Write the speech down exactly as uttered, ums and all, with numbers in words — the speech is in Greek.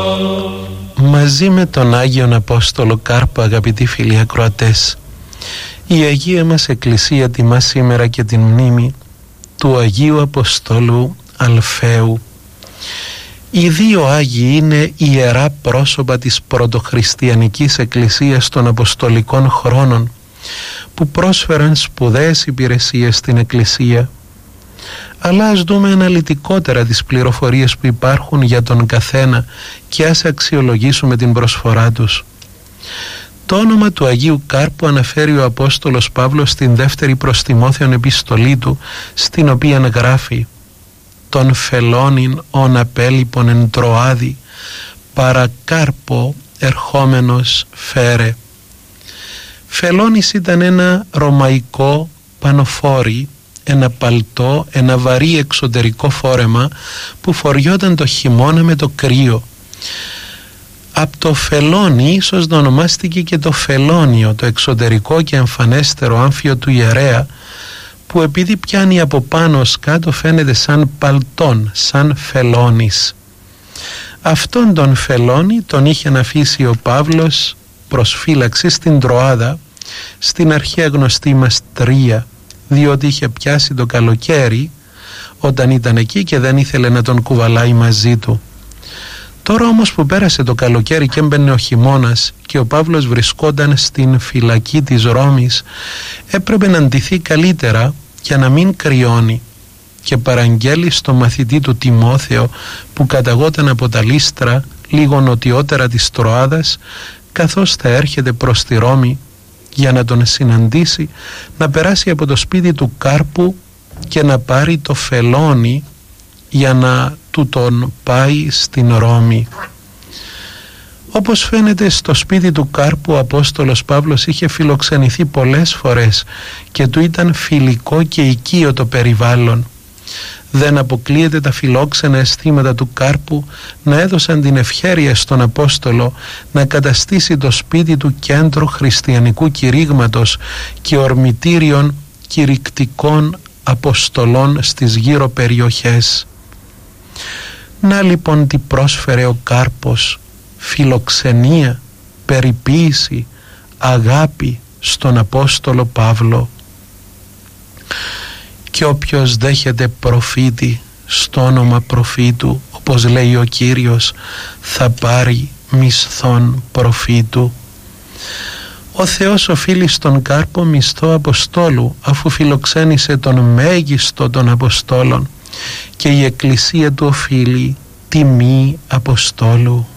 Μαζί με τον Άγιον Απόστολο Κάρπο, αγαπητοί φίλοι ακροατές, η Αγία μας Εκκλησία τιμά σήμερα και την μνήμη του Αγίου Αποστόλου Αλφαίου. Οι δύο Άγιοι είναι ιερά πρόσωπα της πρωτοχριστιανικής Εκκλησίας των Αποστολικών χρόνων, που πρόσφεραν σπουδαίες υπηρεσίες στην Εκκλησία. Αλλά ας δούμε αναλυτικότερα τις πληροφορίες που υπάρχουν για τον καθένα και ας αξιολογήσουμε την προσφορά τους. Το όνομα του Αγίου Κάρπου αναφέρει ο Απόστολος Παύλος στην δεύτερη προς Τιμόθεον επιστολή του, στην οποία γράφει «Τον φελώνην ον απέλειπον εν Τροάδη, παρακάρπο ερχόμενος φέρε». Φελώνης ήταν ένα ρωμαϊκό πανοφόρι, ένα παλτό, ένα βαρύ εξωτερικό φόρεμα που φοριόταν το χειμώνα με το κρύο. Από το φελώνι ίσως το ονομάστηκε και το φελώνιο, το εξωτερικό και εμφανέστερο άμφιο του ιερέα, που επειδή πιάνει από πάνω ως κάτω φαίνεται σαν παλτόν, σαν φελώνης. Αυτόν τον φελώνι τον είχε να αφήσει ο Παύλος προς φύλαξη στην Τροάδα, στην αρχαία γνωστή μας Τρία, διότι είχε πιάσει το καλοκαίρι όταν ήταν εκεί και δεν ήθελε να τον κουβαλάει μαζί του. Τώρα όμως που πέρασε το καλοκαίρι και έμπαινε ο χειμώνας και ο Παύλος βρισκόταν στην φυλακή της Ρώμης, έπρεπε να ντυθεί καλύτερα για να μην κρυώνει, και παραγγέλει στο μαθητή του Τιμόθεο, που καταγόταν από τα Λύστρα λίγο νοτιότερα της Τροάδας, καθώς θα έρχεται προς τη Ρώμη για να τον συναντήσει, να περάσει από το σπίτι του Κάρπου και να πάρει το φελώνι για να του τον πάει στην Ρώμη. Όπως φαίνεται, στο σπίτι του Κάρπου ο Απόστολος Παύλος είχε φιλοξενηθεί πολλές φορές και του ήταν φιλικό και οικείο το περιβάλλον. Δεν αποκλείεται τα φιλόξενα αισθήματα του Κάρπου να έδωσαν την ευχέρεια στον Απόστολο να καταστήσει το σπίτι του κέντρο χριστιανικού κηρύγματος και ορμητήριων κηρυκτικών αποστολών στις γύρω περιοχές. Να λοιπόν τι πρόσφερε ο Κάρπος: φιλοξενία, περιποίηση, αγάπη στον Απόστολο Παύλο. Και όποιος δέχεται προφήτη στο όνομα προφήτου, όπως λέει ο Κύριος, θα πάρει μισθόν προφήτου. Ο Θεός οφείλει στον Κάρπο μισθό Αποστόλου, αφού φιλοξένησε τον μέγιστο των Αποστόλων, και η Εκκλησία του οφείλει τιμή Αποστόλου.